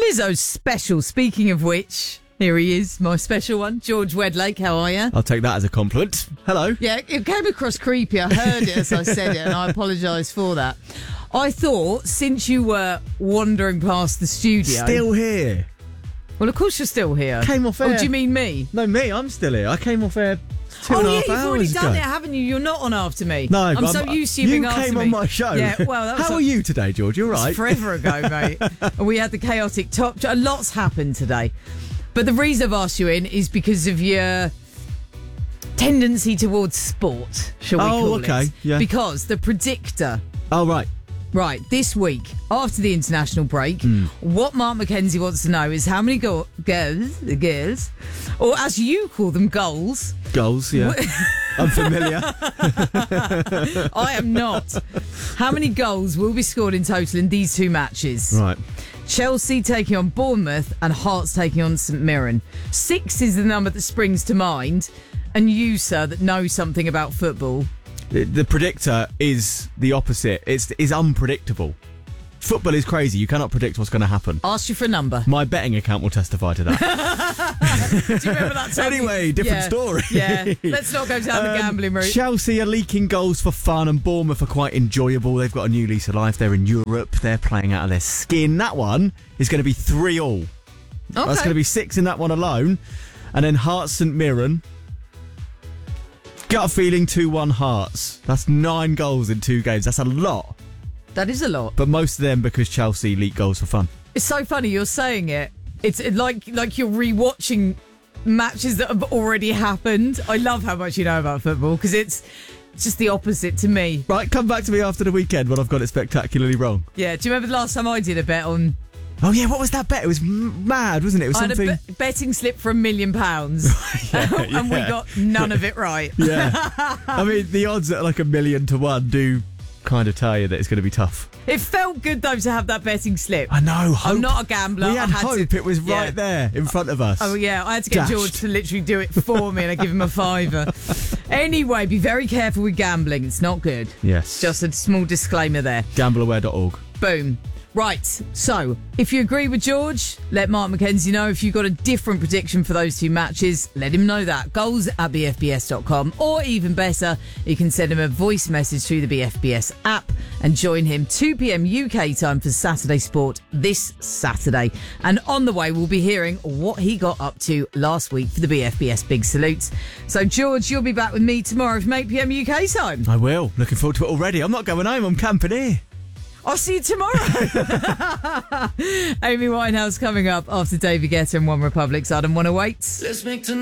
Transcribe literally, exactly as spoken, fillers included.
Lizzo's special. Speaking of which, here he is, my special one, George Wedlake. How are you? I'll take that as a compliment. Hello. Yeah, it came across creepy. I heard it as I said it, and I apologise for that. I thought, since you were wandering past the studio... Still here. Well, of course you're still here. Came off air. Oh, do you mean me? No, me. I'm still here. I came off air two oh, and a yeah, half you've hours already done ago. it, haven't you? You're not on after me. No, I'm but so I'm- used to you being you after came me. on my show. Yeah, well, that was How like- are you today, George? You're right. It's forever ago, mate. And we had the chaotic top. A lot's happened today. But the reason I've asked you in is because of your tendency towards sport, shall we Oh, call okay, it? yeah. Because the predictor, Oh, right. right, this week, after the international break, Hmm. what Mark McKenzie wants to know is how many go- girls, the girls, or as you call them, goals. Goals, yeah. I'm familiar. I am not. How many goals will be scored in total in these two matches? Right. Chelsea taking on Bournemouth and Hearts taking on St Mirren. Six is the number that springs to mind. And you, sir, that know something about football. The, the predictor is the opposite. It's is unpredictable. Football is crazy. You cannot predict what's going to happen. Ask you for a number. My betting account will testify to that. Do you remember that time? Anyway, different Yeah, story. Yeah, let's not go down the Um, gambling route. Chelsea are leaking goals for fun and Bournemouth are quite enjoyable. They've got a new lease of life. They're in Europe. They're playing out of their skin. That one is going to be three all. Okay. That's going to be six in that one alone. And then Hearts St Mirren. Gut feeling two one Hearts. That's nine goals in two games. That's a lot. That is a lot. But most of them because Chelsea leak goals for fun. It's so funny you're saying it. It's like like you're rewatching matches that have already happened. I love how much you know about football because it's just the opposite to me. Right, come back to me after the weekend when I've got it spectacularly wrong. Yeah, do you remember the last time I did a bet on... Oh, yeah, what was that bet? It was m- mad, wasn't it? It was I had something... a be- betting slip for a million pounds and we yeah. got none of it right. Yeah. I mean, the odds at like a million to one do kind of tell you that it's going to be tough. It felt good, though, to have that betting slip. I know. Hope. I'm not a gambler. We had, I had hope. to, It was right yeah. there in front of us. Oh, yeah. I had to get Dashed. George to literally do it for me and I give him a fiver. Anyway, be very careful with gambling. It's not good. Yes. Just a small disclaimer there. gamble aware dot org. Boom. Right, so if you agree with George, let Mark McKenzie know. If you've got a different prediction for those two matches, let him know that. Goals at b f b s dot com, or even better, you can send him a voice message through the B F B S app and join him two p.m. U K time for Saturday Sport this Saturday. And on the way, we'll be hearing what he got up to last week for the B F B S Big Salutes. So, George, you'll be back with me tomorrow from eight p.m. U K time. I will. Looking forward to it already. I'm not going home. I'm camping here. I'll see you tomorrow. Amy Winehouse coming up after David Guetta and One Republic's Adam one oh eight. Let's make